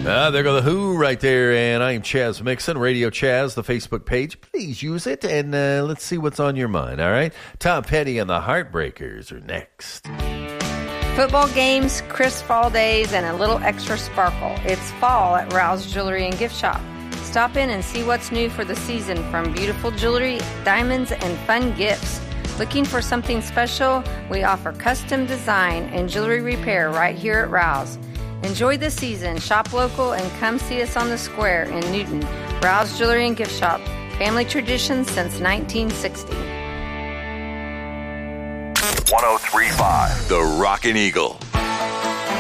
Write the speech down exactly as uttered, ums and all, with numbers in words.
Ah, there go the Who right there, and I am Chaz Mixon, Radio Chaz, the Facebook page. Please use it, and uh, let's see what's on your mind, all right? Tom Petty and the Heartbreakers are next. Football games, crisp fall days, and a little extra sparkle. It's fall at Rouse Jewelry and Gift Shop. Stop in and see what's new for the season, from beautiful jewelry, diamonds, and fun gifts. Looking for something special? We offer custom design and jewelry repair right here at Rouse. Enjoy the season, shop local, and come see us on the square in Newton. Rouse Jewelry and Gift Shop, family tradition since nineteen sixty. one oh three point five The Rockin' Eagle.